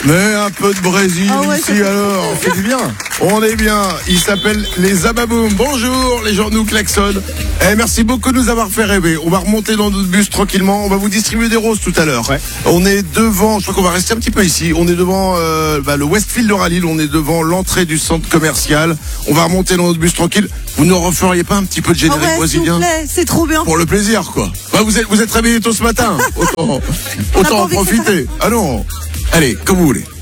Mais un peu de Brésil ici alors. On fait du bien. On est bien. Il s'appelle les Ababoum. Bonjour, les gens nous klaxonnent. Merci beaucoup de nous avoir fait rêver. On va remonter dans notre bus tranquillement. On va vous distribuer des roses tout à l'heure. Ouais. On est devant, je crois qu'on va rester un petit peu ici. On est devant le Westfield de Rallye. On est devant l'entrée du centre commercial. On va remonter dans notre bus tranquille. Vous ne referiez pas un petit peu de générique brésilien? S'il vous plaît, c'est trop bien. Pour le plaisir, quoi. Bah, vous êtes réveillés tôt ce matin. Autant en profiter. Ah non. Allez, comme vous voulez.